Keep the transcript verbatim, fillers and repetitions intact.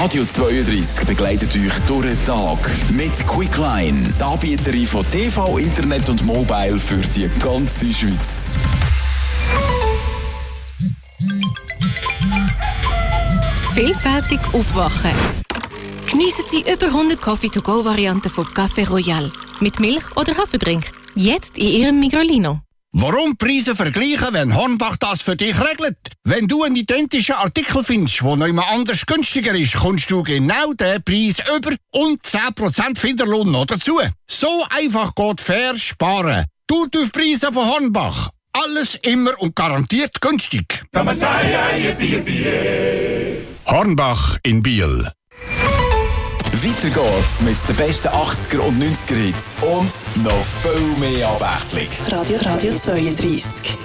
Radio zweiunddreissig begleitet euch durch den Tag mit Quickline, die Anbieterin von T V, Internet und Mobile für die ganze Schweiz. Vielfältig aufwachen. Geniessen Sie über hundert Coffee-to-go-Varianten von Café Royal. Mit Milch oder Haferdrink. Jetzt in Ihrem Migrolino. Warum Preise vergleichen, wenn Hornbach das für dich regelt? Wenn du einen identischen Artikel findest, der noch immer anders günstiger ist, kommst du genau den Preis über und zehn Prozent Finderlohn noch dazu. So einfach geht fair sparen. Du auf Preise von Hornbach. Alles immer und garantiert günstig. Hornbach in Biel. Weiter geht's mit den besten achtziger und neunziger Hits und noch viel mehr Abwechslung. Radio, Radio zweiunddreissig.